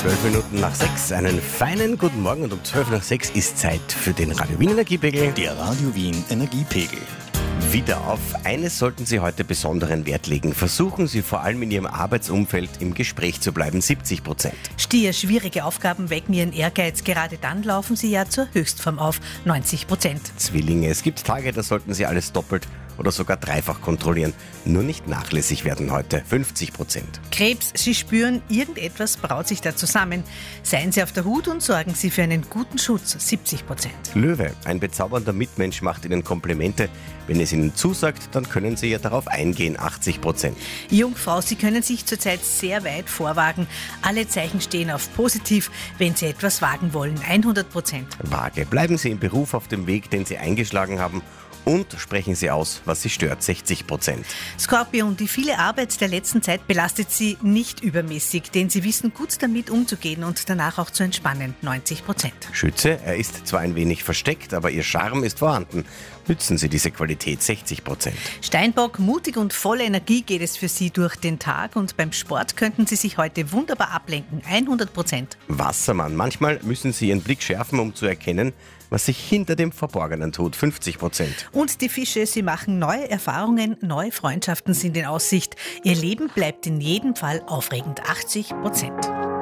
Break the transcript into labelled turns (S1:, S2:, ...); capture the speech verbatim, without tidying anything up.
S1: Zwölf Minuten nach sechs, einen feinen guten Morgen, und um zwölf nach sechs ist Zeit für den Radio Wien Energiepegel.
S2: Der Radio Wien Energiepegel.
S1: Wieder auf eines sollten Sie heute besonderen Wert legen. Versuchen Sie vor allem in Ihrem Arbeitsumfeld im Gespräch zu bleiben, siebzig Prozent.
S3: Stier, schwierige Aufgaben wecken Ihren Ehrgeiz. Gerade dann laufen Sie ja zur Höchstform auf, neunzig Prozent.
S1: Zwillinge, es gibt Tage, da sollten Sie alles doppelt oder sogar dreifach kontrollieren. Nur nicht nachlässig werden heute, fünfzig Prozent.
S3: Krebs, Sie spüren, irgendetwas braut sich da zusammen. Seien Sie auf der Hut und sorgen Sie für einen guten Schutz, siebzig Prozent.
S1: Löwe, ein bezaubernder Mitmensch macht Ihnen Komplimente. Wenn es Ihnen zusagt, dann können Sie ja darauf eingehen, achtzig Prozent.
S3: Jungfrau, Sie können sich zurzeit sehr weit vorwagen. Alle Zeichen stehen auf positiv, wenn Sie etwas wagen wollen, hundert Prozent.
S1: Waage, bleiben Sie im Beruf auf dem Weg, den Sie eingeschlagen haben, und sprechen Sie aus, was Sie stört, sechzig Prozent.
S3: Skorpion, die viele Arbeit der letzten Zeit belastet Sie nicht übermäßig, denn Sie wissen gut damit umzugehen und danach auch zu entspannen, neunzig Prozent.
S1: Schütze, er ist zwar ein wenig versteckt, aber Ihr Charme ist vorhanden. Nützen Sie diese Qualität, sechzig Prozent.
S3: Steinbock, mutig und voller Energie geht es für Sie durch den Tag, und beim Sport könnten Sie sich heute wunderbar ablenken, hundert Prozent.
S1: Wassermann, manchmal müssen Sie Ihren Blick schärfen, um zu erkennen, was sich hinter dem Verborgenen tut, fünfzig Prozent.
S3: Und die Fische, Sie machen neue Erfahrungen, neue Freundschaften sind in Aussicht. Ihr Leben bleibt in jedem Fall aufregend, achtzig Prozent.